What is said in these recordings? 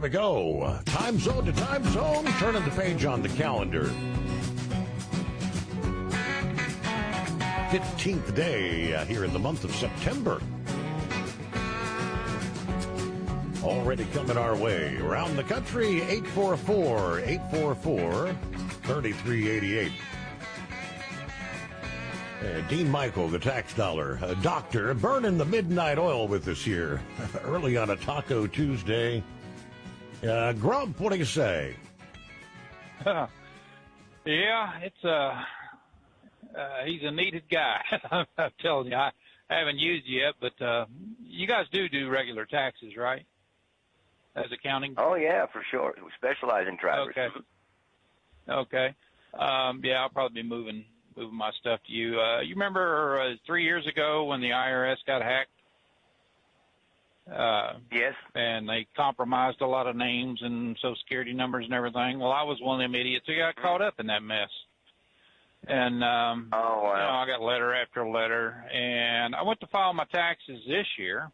we go. Time zone to time zone. Turning the page on the calendar. 15th day here in the month of September. Already coming our way. Around the country, 844-844-3388. Dean Michael, the tax dollar. Doctor, burning the midnight oil with us here. Early on a Taco Tuesday. Grump, what do you say? Yeah, it's he's a needed guy. I'm telling you, I haven't used it yet, but you guys do regular taxes, right? As accounting? Oh, yeah, for sure. We specialize in drivers. Okay. Yeah, I'll probably be moving my stuff to you. You remember 3 years ago when the IRS got hacked? Yes. And they compromised a lot of names and Social Security numbers and everything. Well, I was one of them idiots who got caught up in that mess. And, oh, wow. I got letter after letter. And I went to file my taxes this year,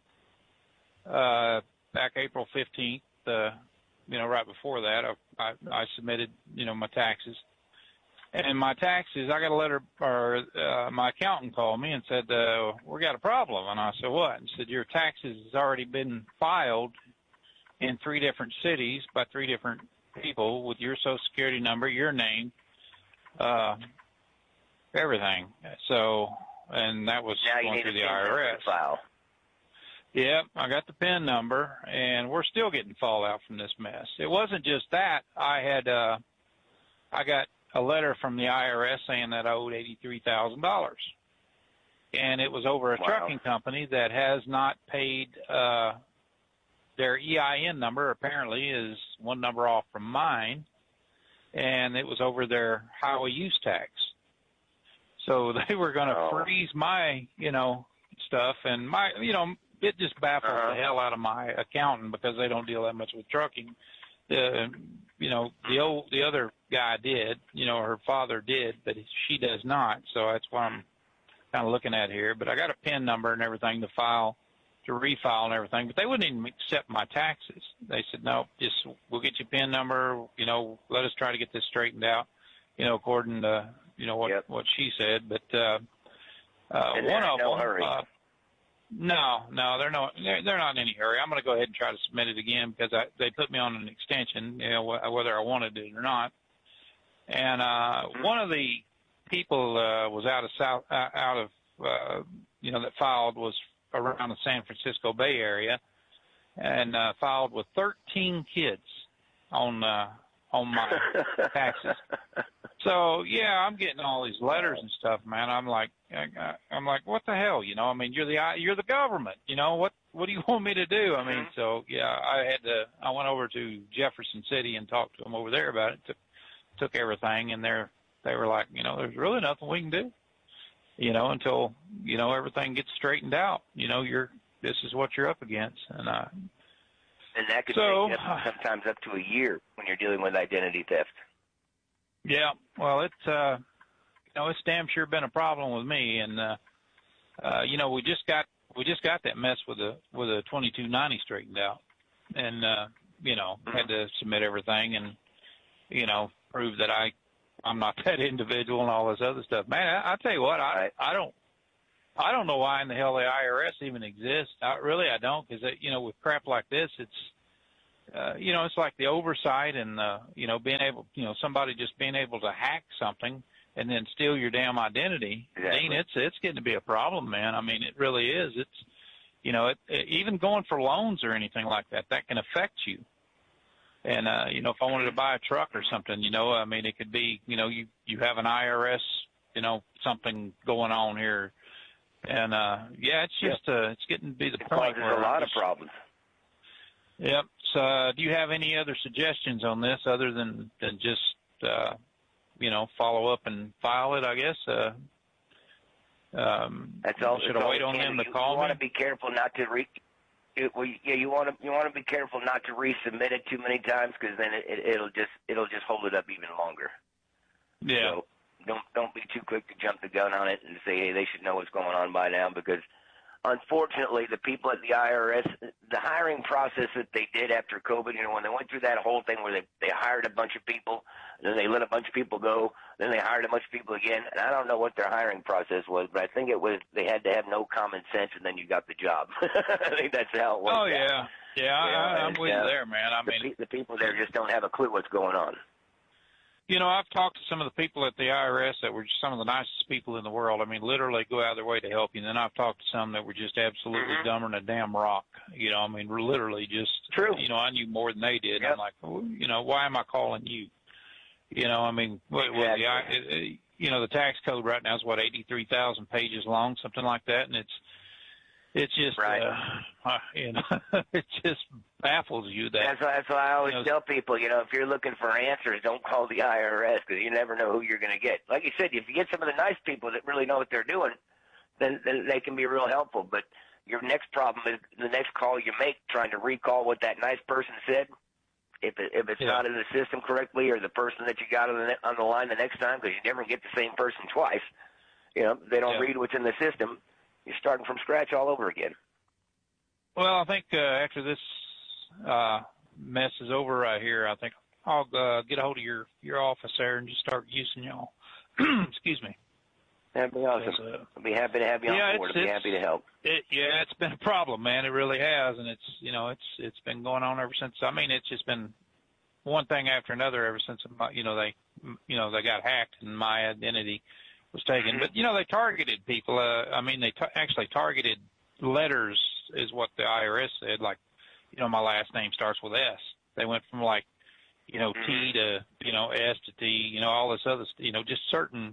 back April 15th. Right before that, I submitted, my taxes. And my taxes, I got a letter, or my accountant called me and said, we got a problem. And I said, what? And said, your taxes has already been filed in 3 different cities by 3 different people with your Social Security number, your name, everything. So, and that was now going through the IRS. File. Yep, I got the PIN number, and we're still getting fallout from this mess. It wasn't just that. I got a letter from the IRS saying that I owed $83,000. And it was over a trucking company that has not paid, their EIN number apparently is one number off from mine, and it was over their highway use tax. So they were going to freeze my, stuff, and it just baffles the hell out of my accountant because they don't deal that much with trucking. The other guy did, her father did, but she does not. So that's what I'm kind of looking at here. But I got a PIN number and everything to refile and everything, but they wouldn't even accept my taxes. They said, no, we'll get you a PIN number, let us try to get this straightened out, according to, what she said. But, one of them, hurry. No, they're not in any hurry. I'm going to go ahead and try to submit it again because they put me on an extension, whether I wanted it or not. And one of the people was that filed was around the San Francisco Bay Area, and filed with 13 kids on my taxes. So yeah, I'm getting all these letters and stuff, man. I'm like, what the hell? You're the government. What do you want me to do? I mean, so yeah, I went over to Jefferson City and talked to them over there about it. Took everything, and they were like, there's really nothing we can do, until everything gets straightened out. This is what you're up against, and that could take sometimes up to a year when you're dealing with identity theft. Yeah, well, it's damn sure been a problem with me, and we just got that mess with the 2290 straightened out, and had to submit everything and prove that I'm not that individual and all this other stuff. Man, I tell you what, I don't know why in the hell the IRS even exists. I don't, because with crap like this, it's it's like the oversight and being able, somebody just being able to hack something and then steal your damn identity. Exactly. Dean, it's getting to be a problem, man. I mean, it really is. It's even going for loans or anything like that can affect you. And if I wanted to buy a truck or something, it could be, you have an IRS, something going on here. And it's just it's getting to be the point where there's a lot of problems. Yep. So, do you have any other suggestions on this other than just follow up and file it? I guess. That's all. Should I wait on them to call me? You want to be careful not to you want to be careful not to resubmit it too many times, because then it'll just hold it up even longer. Yeah. So don't be too quick to jump the gun on it and say, hey, they should know what's going on by now, because unfortunately, the people at the IRS, the hiring process that they did after COVID, when they went through that whole thing where they hired a bunch of people, and then they let a bunch of people go, then they hired a bunch of people again, and I don't know what their hiring process was, but I think it was they had to have no common sense, and then you got the job. I think that's how it worked. Oh, yeah. Yeah, I'm with you there, man. I mean, the people there just don't have a clue what's going on. I've talked to some of the people at the IRS that were just some of the nicest people in the world. I mean, literally go out of their way to help you. And then I've talked to some that were just absolutely dumber than a damn rock. I mean, literally just, True. I knew more than they did. Yep. I'm like, well, why am I calling you? I mean, Exactly. The tax code right now is 83,000 pages long, something like that. And it's just, right. It just baffles you that. That's why I always tell people, if you're looking for answers, don't call the IRS because you never know who you're going to get. Like you said, if you get some of the nice people that really know what they're doing, then they can be real helpful. But your next problem is the next call you make trying to recall what that nice person said. If it's not in the system correctly, or the person that you got on the line the next time, because you never get the same person twice, they don't read what's in the system. You're starting from scratch all over again. Well, I think after this mess is over right here, I think I'll get a hold of your office there and just start using y'all. Excuse me. That'd be awesome. I'll be happy to have you on board. I'll be happy to help. It's been a problem, man. It really has, and it's been going on ever since. I mean, it's just been one thing after another ever since they got hacked and my identity was taken. But they targeted people. I mean, they actually targeted letters, is what the IRS said. Like, my last name starts with S. They went from T to S to T. All this other just certain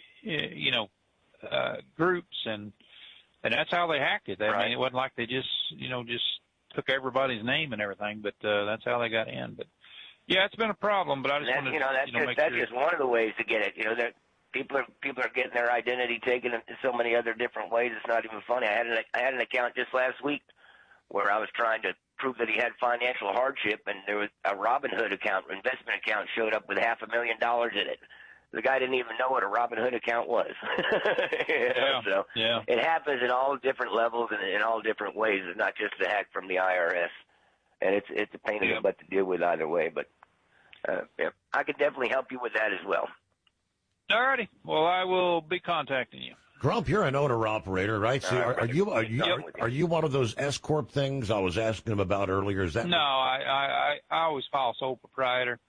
groups, and that's how they hacked it. I mean, it wasn't like they just took everybody's name and everything, but that's how they got in. But yeah, it's been a problem. But I just wanted to make sure. That's just one of the ways to get it. That people are getting their identity taken in so many other different ways. It's not even funny. I had an account just last week where I was trying to prove that he had financial hardship, and there was a Robinhood investment account showed up with $500,000 in it. The guy didn't even know what a Robinhood account was. So it happens in all different levels and in all different ways. It's not just the hack from the IRS, and it's a pain in the butt to deal with either way. But I could definitely help you with that as well. All righty. Well, I will be contacting you. Grump, you're an owner operator, right? So are you one of those S corp things I was asking him about earlier? Is that no? I always file sole proprietor.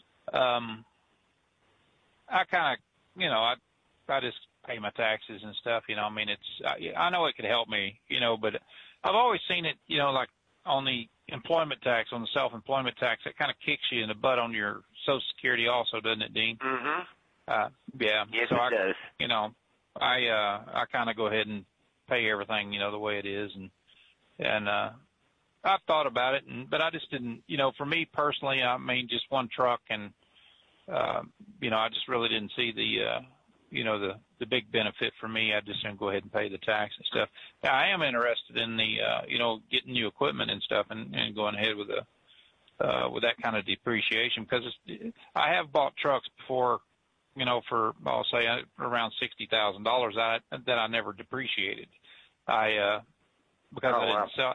I kind of, I just pay my taxes and stuff, I mean, I know it could help me, but I've always seen it, like on the employment tax, on the self-employment tax, it kind of kicks you in the butt on your Social Security also, doesn't it, Dean? Mm-hmm. Yeah. Yes, so it does. I kind of go ahead and pay everything, the way it is. And I've thought about it, but I just didn't, for me personally, I mean, just one truck and, I just really didn't see the big benefit for me. I just didn't go ahead and pay the tax and stuff. Now, I am interested in the, getting new equipment and stuff and going ahead with that kind of depreciation, because I have bought trucks before, for, I'll say around $60,000 that I never depreciated. I didn't sell,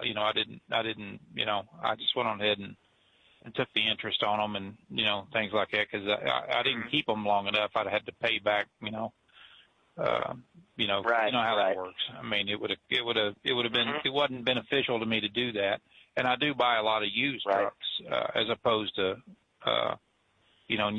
I just went on ahead and took the interest on them and, things like that, because I didn't keep them long enough. I'd had to pay back, how that works. I mean, it would have been, it wasn't beneficial to me to do that. And I do buy a lot of used trucks, as opposed to,